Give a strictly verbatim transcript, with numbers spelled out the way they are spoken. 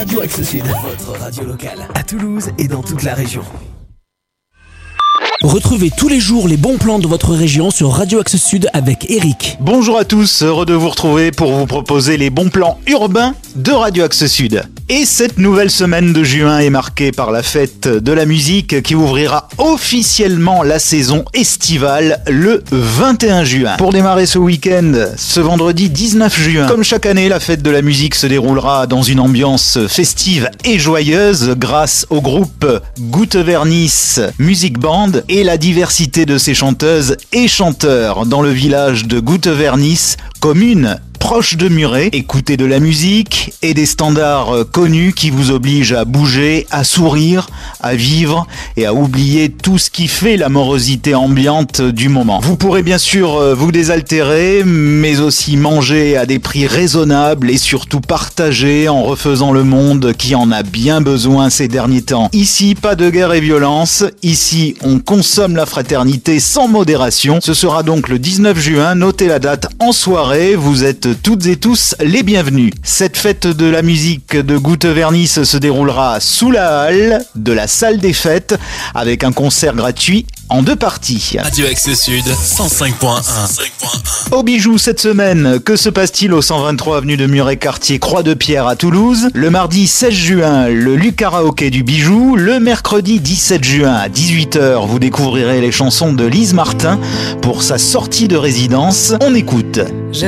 Radio Axe Sud, votre radio locale, à Toulouse et dans toute la région. Retrouvez tous les jours les bons plans de votre région sur Radio Axe Sud avec Eric. Bonjour à tous, heureux de vous retrouver pour vous proposer les bons plans urbains de Radio Axe Sud. Et cette nouvelle semaine de juin est marquée par la fête de la musique qui ouvrira officiellement la saison estivale le vingt et un juin. Pour démarrer ce week-end, ce vendredi dix-neuf juin, comme chaque année, la fête de la musique se déroulera dans une ambiance festive et joyeuse grâce au groupe Goutevernis Music Band et la diversité de ses chanteuses et chanteurs dans le village de Goutevernis, commune proche de Muret. Écoutez de la musique et des standards connus qui vous obligent à bouger, à sourire, à vivre et à oublier tout ce qui fait la morosité ambiante du moment. Vous pourrez bien sûr vous désaltérer, mais aussi manger à des prix raisonnables et surtout partager en refaisant le monde qui en a bien besoin ces derniers temps. Ici, pas de guerre et violence. Ici, on consomme la fraternité sans modération. Ce sera donc le dix-neuf juin. Notez la date en soirée. Vous êtes toutes et tous les bienvenus. Cette fête de la musique de Goutevernis se déroulera sous la halle de la salle des fêtes avec un concert gratuit en deux parties. Radio Axe Sud, cent cinq point un. Au Bijou cette semaine, que se passe-t-il au cent vingt-trois avenue de Muret, quartier Croix-de-Pierre à Toulouse? Le mardi seize juin, le Lucaraoké du Bijou. Le mercredi dix-sept juin à dix-huit heures, vous découvrirez les chansons de Lise Martin pour sa sortie de résidence. On écoute.